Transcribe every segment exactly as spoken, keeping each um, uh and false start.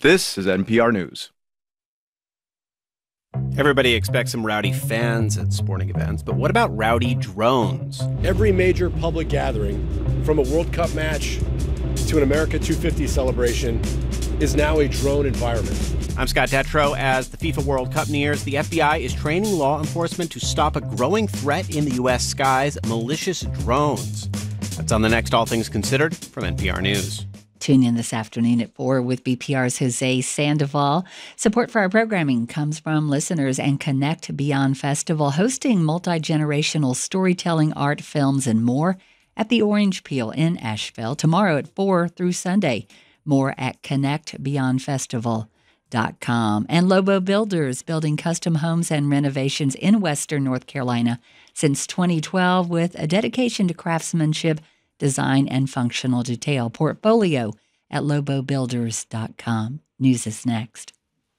This is N P R News. Everybody expects some rowdy fans at sporting events, but what about rowdy drones? Every major public gathering, from a World Cup match to an America two fifty celebration, is now a drone environment. I'm Scott Detrow. As the FIFA World Cup nears, the F B I is training law enforcement to stop a growing threat in the U S skies, malicious drones. That's on the next All Things Considered from N P R News. Tune in this afternoon at four with B P R's Jose Sandoval. Support for our programming comes from listeners and Connect Beyond Festival, hosting multi-generational storytelling, art, films, and more at the Orange Peel in Asheville tomorrow at four through Sunday. More at connect beyond festival dot com. And Lobo Builders, building custom homes and renovations in Western North Carolina since twenty twelve with a dedication to craftsmanship, design, and functional detail. Portfolio at lobo builders dot com. News is next.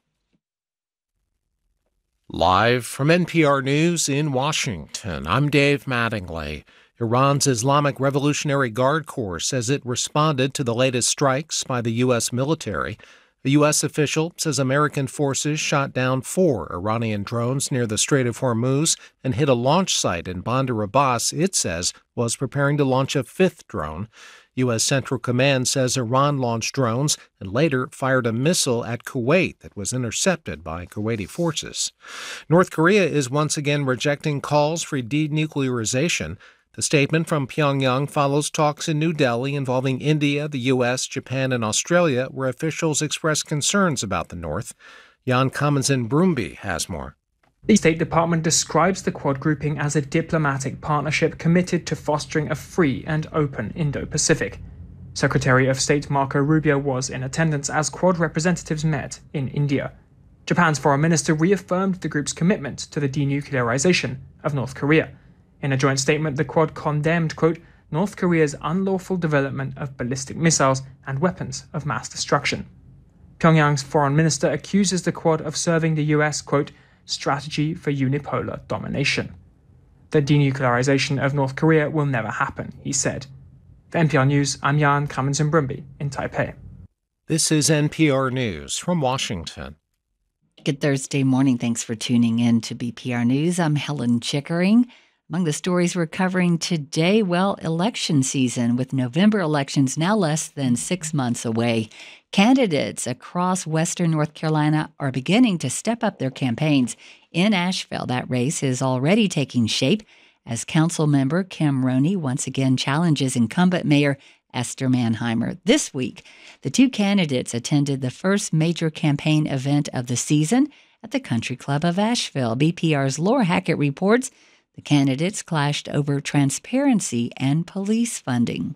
Live from N P R News in Washington, I'm Dave Mattingly. Iran's Islamic Revolutionary Guard Corps says it responded to the latest strikes by the U S military. The U S official says American forces shot down four Iranian drones near the Strait of Hormuz and hit a launch site in Bandar Abbas it says was preparing to launch a fifth drone. U S Central Command says Iran launched drones and later fired a missile at Kuwait that was intercepted by Kuwaiti forces. North Korea is once again rejecting calls for denuclearization. The statement from Pyongyang follows talks in New Delhi involving India, the U S, Japan, and Australia, where officials expressed concerns about the North. Jan Kamenzin Brumby has more. The State Department describes the Quad grouping as a diplomatic partnership committed to fostering a free and open Indo-Pacific. Secretary of State Marco Rubio was in attendance as Quad representatives met in India. Japan's foreign minister reaffirmed the group's commitment to the denuclearization of North Korea. In a joint statement, the Quad condemned, quote, North Korea's unlawful development of ballistic missiles and weapons of mass destruction. Pyongyang's foreign minister accuses the Quad of serving the U S, quote, strategy for unipolar domination. The denuclearization of North Korea will never happen, he said. For N P R News, I'm Jan Kamenzin Brumby in Taipei. This is N P R News from Washington. Good Thursday morning. Thanks for tuning in to B P R News. I'm Helen Chickering. Among the stories we're covering today, well, election season, with November elections now less than six months away. Candidates across Western North Carolina are beginning to step up their campaigns. In Asheville, that race is already taking shape as council member Kim Roney once again challenges incumbent Mayor Esther Manheimer. This week, the two candidates attended the first major campaign event of the season at the Country Club of Asheville. B P R's Laura Hackett reports the candidates clashed over transparency and police funding.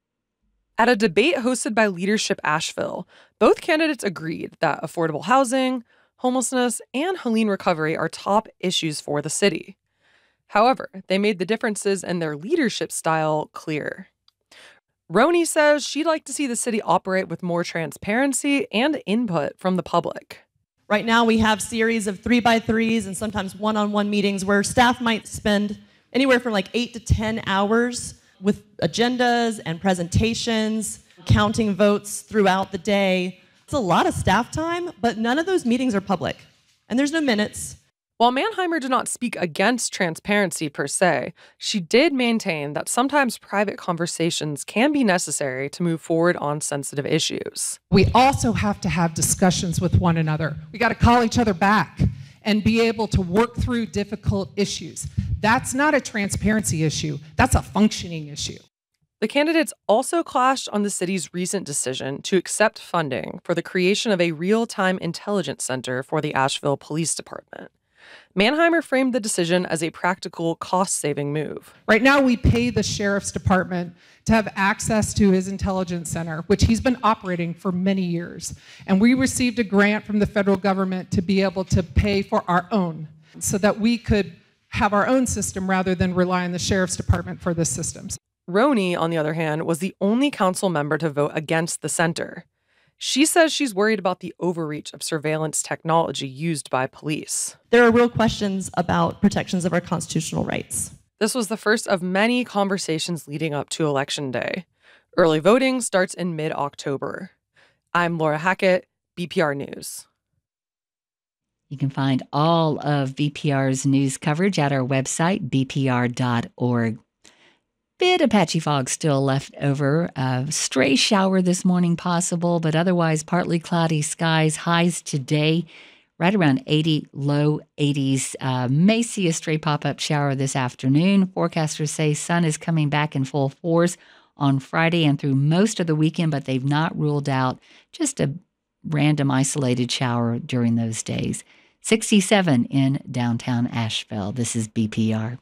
At a debate hosted by Leadership Asheville, both candidates agreed that affordable housing, homelessness, and Helene recovery are top issues for the city. However, they made the differences in their leadership style clear. Roney says she'd like to see the city operate with more transparency and input from the public. Right now, we have series of three by threes and sometimes one-on-one meetings where staff might spend anywhere from like eight to ten hours with agendas and presentations, counting votes throughout the day. It's a lot of staff time, but none of those meetings are public, and there's no minutes. While Manheimer did not speak against transparency per se, she did maintain that sometimes private conversations can be necessary to move forward on sensitive issues. We also have to have discussions with one another. We got to call each other back and be able to work through difficult issues. That's not a transparency issue. That's a functioning issue. The candidates also clashed on the city's recent decision to accept funding for the creation of a real-time intelligence center for the Asheville Police Department. Manheimer framed the decision as a practical, cost-saving move. Right now, we pay the sheriff's department to have access to his intelligence center, which he's been operating for many years. And we received a grant from the federal government to be able to pay for our own so that we could have our own system rather than rely on the sheriff's department for the systems. Roney, on the other hand, was the only council member to vote against the center. She says she's worried about the overreach of surveillance technology used by police. There are real questions about protections of our constitutional rights. This was the first of many conversations leading up to Election Day. Early voting starts in mid-October. I'm Laura Hackett, B P R News. You can find all of B P R's news coverage at our website, b p r dot org. Bit of patchy fog still left over. A stray shower this morning possible, but otherwise partly cloudy skies. Highs today right around eighty, low eighties. Uh, may see a stray pop-up shower this afternoon. Forecasters say sun is coming back in full force on Friday and through most of the weekend, but they've not ruled out just a random isolated shower during those days. sixty-seven in downtown Asheville. This is B P R.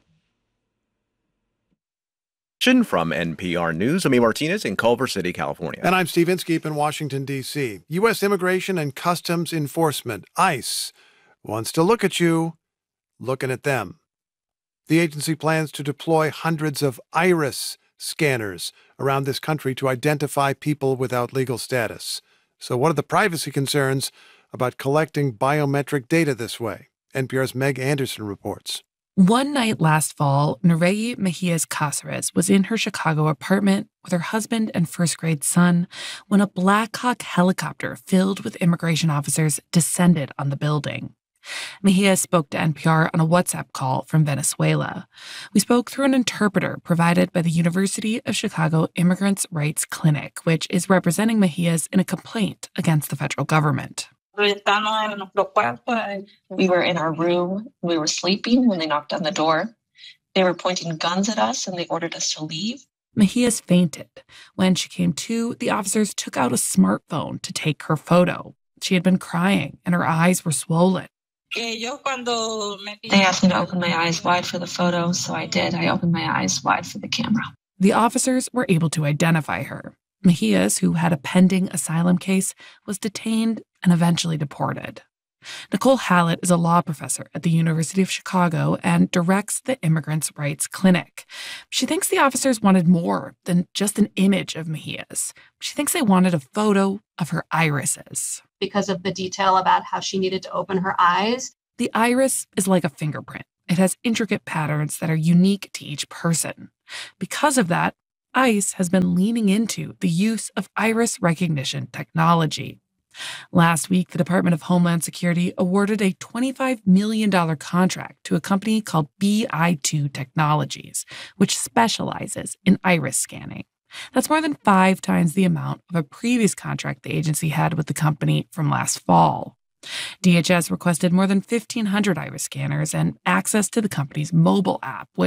From N P R News, I'm Martinez in Culver City, California. And I'm Steve Inskeep in Washington, D C U S Immigration and Customs Enforcement, ICE, wants to look at you looking at them. The agency plans to deploy hundreds of iris scanners around this country to identify people without legal status. So what are the privacy concerns about collecting biometric data this way? N P R's Meg Anderson reports. One night last fall, Nereyi Mejias Cáceres was in her Chicago apartment with her husband and first-grade son when a Black Hawk helicopter filled with immigration officers descended on the building. Mejia spoke to N P R on a WhatsApp call from Venezuela. We spoke through an interpreter provided by the University of Chicago Immigrants' Rights Clinic, which is representing Mejias in a complaint against the federal government. We were in our room. We were sleeping when they knocked on the door. They were pointing guns at us and they ordered us to leave. Mejias fainted. When she came to, the officers took out a smartphone to take her photo. She had been crying and her eyes were swollen. They asked me to open my eyes wide for the photo, so I did. I opened my eyes wide for the camera. The officers were able to identify her. Mejias, who had a pending asylum case, was detained and eventually deported. Nicole Hallett is a law professor at the University of Chicago and directs the Immigrants' Rights Clinic. She thinks the officers wanted more than just an image of Mejias. She thinks they wanted a photo of her irises. Because of the detail about how she needed to open her eyes. The iris is like a fingerprint. It has intricate patterns that are unique to each person. Because of that, ICE has been leaning into the use of iris recognition technology. Last week, the Department of Homeland Security awarded a twenty-five million dollars contract to a company called B I two Technologies, which specializes in iris scanning. That's more than five times the amount of a previous contract the agency had with the company from last fall. D H S requested more than fifteen hundred iris scanners and access to the company's mobile app, which